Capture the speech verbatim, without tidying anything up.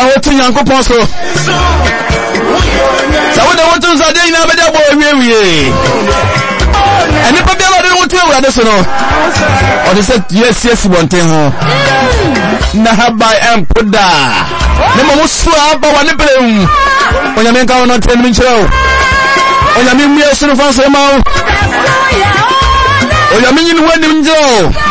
wotu Nyankopon so sa wo de wotu za de ina be de bo wie wie eni pa bia lo de wotu ewura so no o de say yes yes bonten ho na habai empoda ne mo musu aba wa ne brem onyame nka wono tren mi nchiro onyame mi esuru fa so ma onyame nyi no wani njo